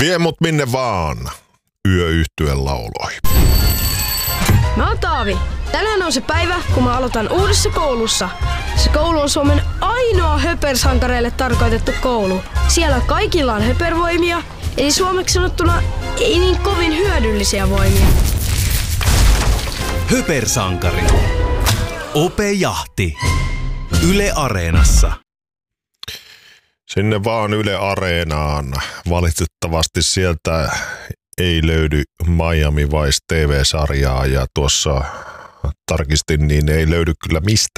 Vie mut minne vaan. Yöyhtyeen lauloi. Mä oon Taavi. Tänään on se päivä, kun mä aloitan uudessa koulussa. Se koulu on Suomen ainoa höpersankareille tarkoitettu koulu. Siellä kaikilla on höpervoimia, eli suomeksi sanottuna ei niin kovin hyödyllisiä voimia. Höpersankari. Opejahti. Yle Areenassa. Sinne vaan Yle Areenaan. Valitettavasti sieltä ei löydy Miami Vice TV-sarjaa ja tuossa tarkistin, niin ei löydy kyllä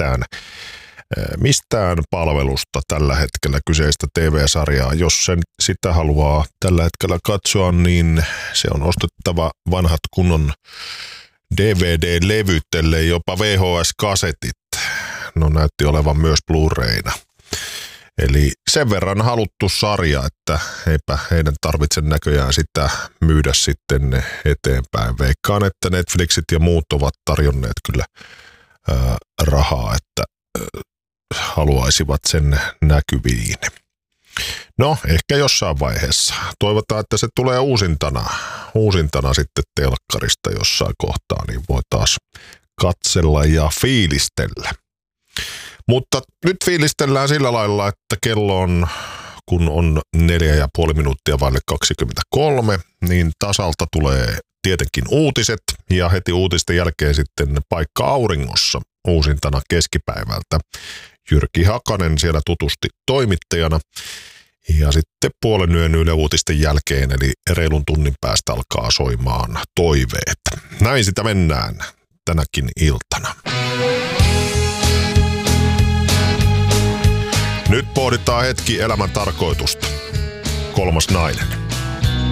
mistään palvelusta tällä hetkellä kyseistä TV-sarjaa. Jos sen sitä haluaa tällä hetkellä katsoa, niin se on ostettava vanhat kunnon DVD-levyt, ellei jopa VHS-kasetit. No näytti olevan myös Blu-rayna. Eli sen verran haluttu sarja, että eipä heidän tarvitse näköjään sitä myydä sitten eteenpäin. Veikkaan, että Netflixit ja muut ovat tarjonneet kyllä rahaa, että haluaisivat sen näkyviin. No, ehkä jossain vaiheessa. Toivotaan, että se tulee uusintana sitten telkkarista jossain kohtaa, niin voi taas katsella ja fiilistellä. Mutta nyt fiilistellään sillä lailla, että kello on, kun on 4,5 minuuttia vaille 23, niin tasalta tulee tietenkin uutiset ja heti uutisten jälkeen sitten Paikka auringossa uusintana keskipäivältä. Jyrki Hakanen siellä tutusti toimittajana ja sitten puolen yön Yle Uutisten jälkeen eli reilun tunnin päästä alkaa soimaan toiveet. Näin sitä mennään tänäkin iltana. Nyt pohditaan hetki elämän tarkoitusta. 3. nainen.